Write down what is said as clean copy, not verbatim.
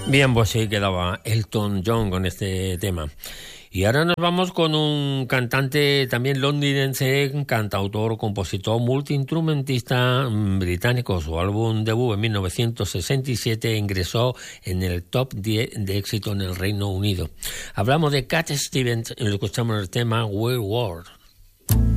Bien, pues sí, quedaba Elton John con este tema. Y ahora nos vamos con un cantante también londinense, cantautor, compositor, multiinstrumentista británico. Su álbum debut en 1967 ingresó en el top 10 de éxito en el Reino Unido. Hablamos de Cat Stevens y lo escuchamos en el tema Weird World.